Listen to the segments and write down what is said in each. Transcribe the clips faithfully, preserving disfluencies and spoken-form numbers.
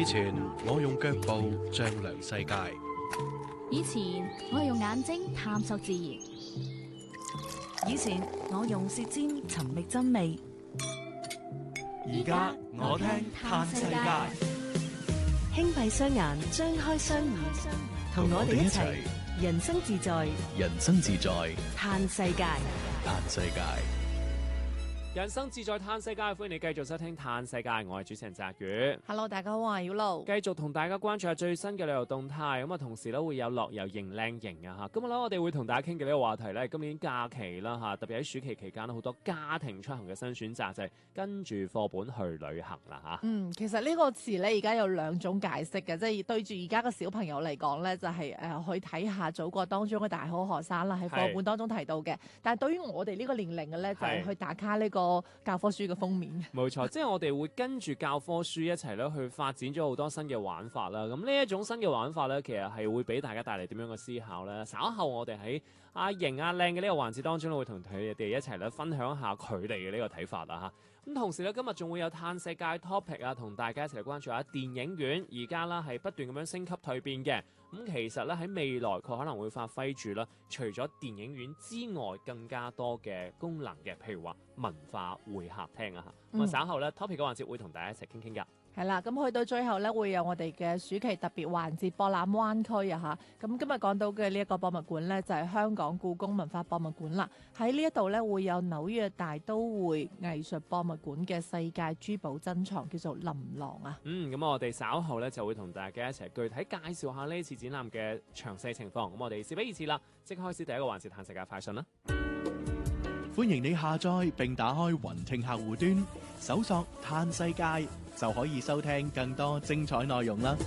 以前我用腳步丈量世界， 以前我係用眼睛探索自然， 以前我用舌尖尋覓真味， 而家我聽嘆世界。 輕閉雙眼，張開雙耳，同我哋一齊人生自在， 人生自在嘆世界。 嘆世界。 人生自在嘆世界，歡迎你繼續收聽嘆世界，我係主持人澤宇。 Hello， 大家好，我係曉露。 繼續同大家關注下最新嘅旅遊動態，咁啊，同時咧會有樂遊型靚型啊吓。今日咧我哋會同大家傾嘅呢個話題咧，今年假期啦吓，特別喺暑期期間好多家庭出行嘅新選擇就係、是、跟住課本去旅行啦吓。 嗯，其實呢個詞咧而家有兩種解釋嘅，即係對住而家嘅小朋友嚟講咧，就係、是、誒、呃、去睇下祖國當中嘅大好河山啦，喺課本當中提到嘅。但係對於我哋呢個年齡嘅咧，就係、是、去打卡呢、這個。個教科書嘅封面， 冇錯，即係我哋會跟住教科書一齊咧去發展咗好多新嘅玩法啦。咁呢一種新嘅玩法咧，其實係會俾大家帶嚟點樣嘅思考咧？稍後我哋喺阿型阿靚嘅呢個環節當中咧，會同佢哋一齊咧分享下佢哋嘅呢個睇法啦吓。咁同時咧，今日仲會有嘆世界 topic 啊，同大家一齊嚟關注下電影院而家啦係不斷咁樣升級蛻變嘅。咁其實咧喺未來佢可能會發揮住啦，除咗電影院之外，更加多嘅功能嘅，譬如話文化會客廳啊嚇。咁啊稍後咧 topic 嘅環節會同大家一齊傾傾㗎。 係啦，咁去到最後咧，會有我哋嘅暑期特別環節博覽灣區啊嚇。咁今日講到嘅呢一個博物館咧，就係、是、香港故宮文化博物館啦。喺呢一度咧，會有紐約大都會藝術博物館嘅世界珠寶珍藏，叫做琳琅啊。 嗯，咁我哋稍後咧就會同大家一齊具體介紹下呢次展覽嘅詳細情況。咁我哋事不宜遲啦，即刻開始第一個環節嘆世界快訊啦。 歡迎你下載並打開雲聽客戶端，搜索嘆世界就可以收聽更多精彩內容啦。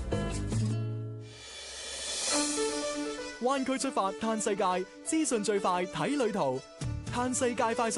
灣區出發嘆世界，資訊最快睇旅途，嘆世界快訊。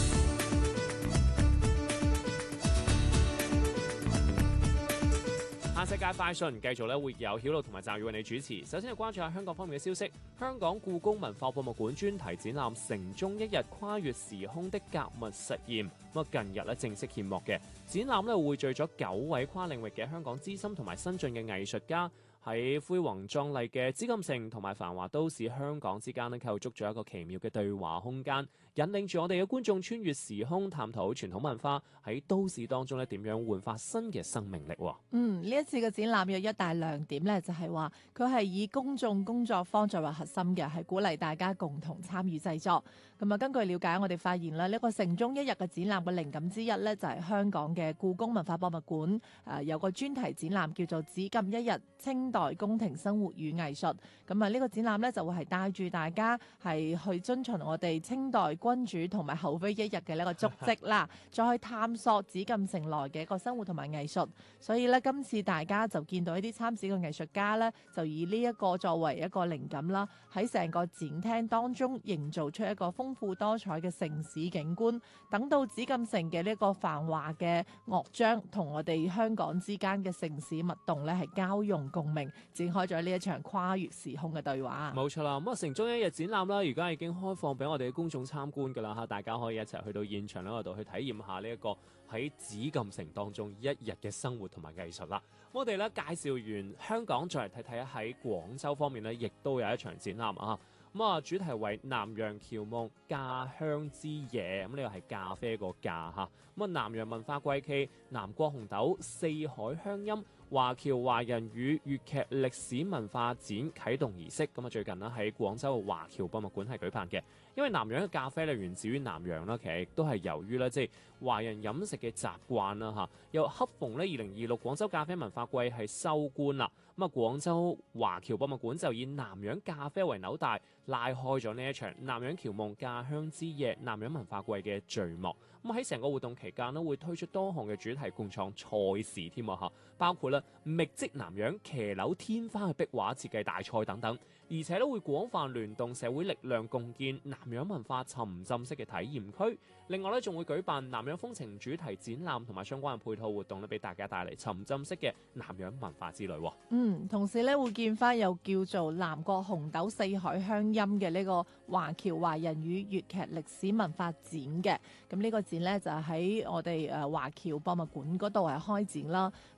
嘆世界快訊繼續咧會有曉露同埋澤宇為你主持。首先係關注下香港方面嘅消息。香港故宮文化博物館專題展覽《城中一日：跨越時空的格物實驗》咁啊，近日咧正式揭幕嘅展覽咧匯聚咗九位跨領域嘅香港資深同埋新進嘅藝術家，喺恢宏壯麗嘅紫禁城同埋繁華都市香港之間咧構築咗一個奇妙嘅對話空間，引領住我哋嘅觀眾穿越時空，探討傳統文化喺都市當中咧點樣煥發新嘅生命力。 嗯，呢一次嘅展覽有一大亮點咧，就係話佢係以公眾工作坊作為核心嘅，係鼓勵大家共同參與製作。咁啊，根據了解，我哋發現啦，呢個城中一日嘅展覽嘅靈感之一咧，就係香港嘅故宮文化博物館誒有個專題展覽叫做《紫禁一日：清代宮廷生活與藝術》。咁啊，呢個展覽咧就會係帶住大家係去遵循我哋清代君主同埋后妃一日嘅呢個足跡啦，再去探索紫禁城內嘅一個生活同埋藝術。所以咧，今次大家就見到一啲參展嘅藝術家咧，就以呢一個作為一個靈感啦，喺成個展廳當中營造出一個豐富多彩嘅城市景觀。等到紫禁城嘅呢個繁華嘅樂章同我哋香港之間嘅城市脈動咧，係交融共鳴，展開咗呢一場跨越時空嘅對話。 冇錯啦，咁啊城中一日展覽啦，而家已經開放俾我哋嘅公眾參觀噶啦吓，大家可以一齊去到現場嗰度去體驗下呢一個喺紫禁城當中一日嘅生活同埋藝術啦。我哋咧介紹完香港，再嚟睇睇喺廣州方面呢，亦都有一場展覽啊。咁啊，主題為南洋僑夢咖香之夜，咁呢個係咖啡個咖吓。咁啊，南洋文化季暨南國紅豆四海鄉音華僑華人與粵劇歷史文化展啟動儀式，咁啊最近呢喺廣州嘅華僑博物館係舉辦嘅。因為南洋嘅咖啡咧源自於南洋啦，其實亦都係由於咧即係華人飲食嘅習慣啦嚇。又恰逢咧二零二六廣州咖啡文化季係收官啦，咁啊廣州華僑博物館就以南洋咖啡為紐帶，拉開咗呢一場南洋僑夢咖香之夜南洋文化季嘅序幕。咁喺成個活動期間呢，會推出多項嘅主題共創賽事添啊嚇，包括咧覓跡南洋騎樓天花嘅壁畫設計大賽等等，而且都會廣泛聯動社會力量，共建南洋文化沉浸式嘅體驗區。另外咧，仲會舉辦南洋風情主題展覽同埋相關嘅配套活動咧，俾大家帶嚟沉浸式嘅南洋文化之旅。 嗯，同時咧會見翻又叫做南國紅豆四海鄉音嘅呢個華僑華人與粵劇歷史文化展嘅。咁呢個展呢，就喺我哋誒華僑博物館嗰度係開展啦。